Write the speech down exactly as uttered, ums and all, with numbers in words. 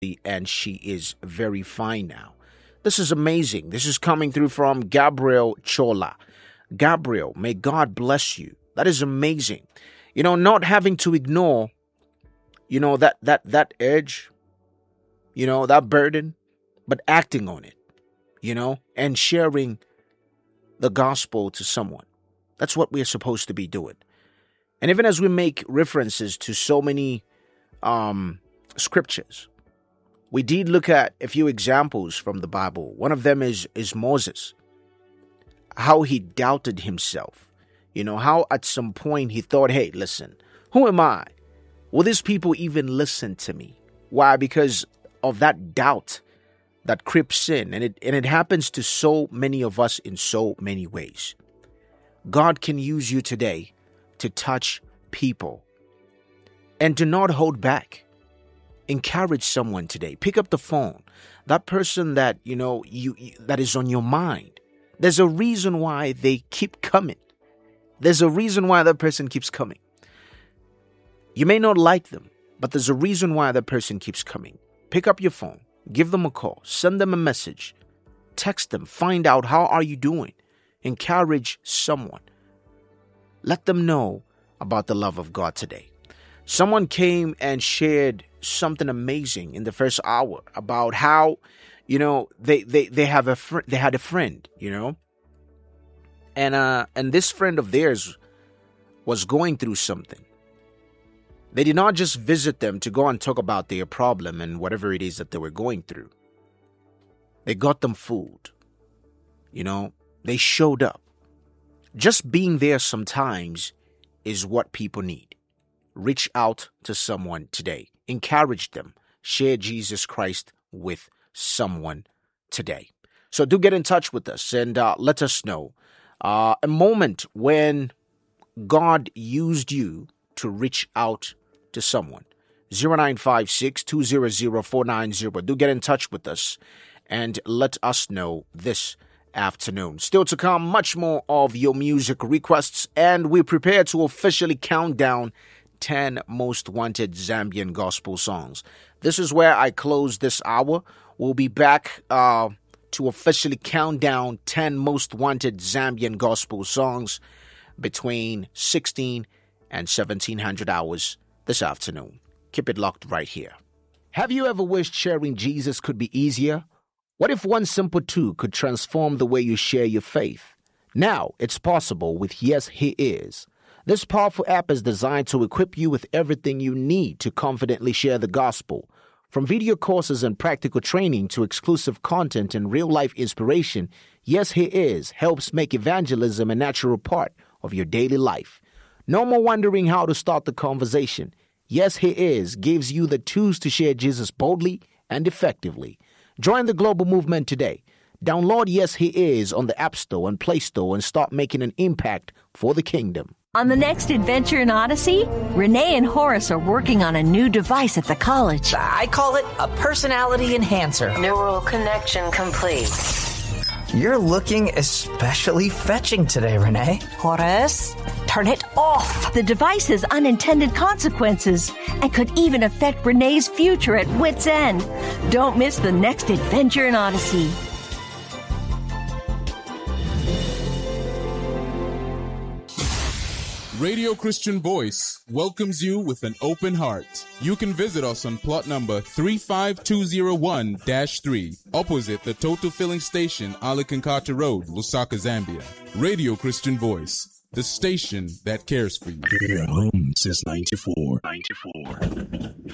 and she is very fine now. This is amazing. This is coming through from Gabriel Chola. Gabriel, may God bless you. That is amazing. You know, not having to ignore, you know, that that that urge, you know, that burden, but acting on it, you know, and sharing the gospel to someone. That's what we're supposed to be doing. And even as we make references to so many um, scriptures, we did look at a few examples from the Bible. One of them is, is Moses, how he doubted himself. You know, how at some point he thought, hey, listen, who am I? Will these people even listen to me? Why? Because of that doubt that creeps in. And it, and it happens to so many of us in so many ways. God can use you today to touch people. And do not hold back. Encourage someone today. Pick up the phone. That person that, you know, you, you that is on your mind. There's a reason why they keep coming. There's a reason why that person keeps coming. You may not like them, but there's a reason why that person keeps coming. Pick up your phone. Give them a call. Send them a message. Text them. Find out, how are you doing? Encourage someone. Let them know about the love of God today. Someone came and shared something amazing in the first hour about how, you know, they they they have a fr- they had a friend, you know, and uh and this friend of theirs was going through something. They did not just visit them to go and talk about their problem and whatever it is that they were going through. They got them food, you know. They showed up. Just being there sometimes is what people need. Reach out to someone today. Encourage them. Share Jesus Christ with someone today. So do get in touch with us and uh, let us know uh, a moment when God used you to reach out to someone. zero nine five six, two zero zero, four nine zero. Do get in touch with us and let us know this afternoon. Still to come, much more of your music requests, and we prepare to officially count down ten most wanted Zambian gospel songs. This is where I close this hour. We'll be back uh, to officially count down ten most wanted Zambian gospel songs between sixteen and seventeen hundred hours this afternoon. Keep it locked right here. Have you ever wished sharing Jesus could be easier? What if one simple tool could transform the way you share your faith? Now it's possible with Yes, He Is. This powerful app is designed to equip you with everything you need to confidently share the gospel. From video courses and practical training to exclusive content and real-life inspiration, Yes, He Is helps make evangelism a natural part of your daily life. No more wondering how to start the conversation. Yes, He Is gives you the tools to share Jesus boldly and effectively. Join the global movement today. Download Yes, He Is on the App Store and Play Store and start making an impact for the kingdom. On the next adventure in Odyssey, Renee and Horace are working on a new device at the college. I call it a personality enhancer. Neural connection complete. You're looking especially fetching today, Renee. Horace, turn it off. The device has unintended consequences and could even affect Renee's future at wit's end. Don't miss the next adventure in Odyssey. Radio Christian Voice welcomes you with an open heart. You can visit us on plot number three five two zero one dash three, opposite the Total Filling Station, Alakankata Road, Lusaka, Zambia. Radio Christian Voice, the station that cares for you. Here at home since ninety-four. ninety-four.